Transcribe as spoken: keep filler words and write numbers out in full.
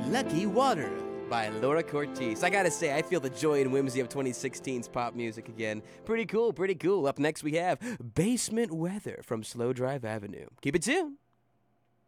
Lucky Water by Laura Cortez. I gotta say, I feel the joy and whimsy of twenty sixteen's pop music again. Pretty cool, pretty cool. Up next we have Basement Weather from Slow Drive Avenue. Keep it tuned.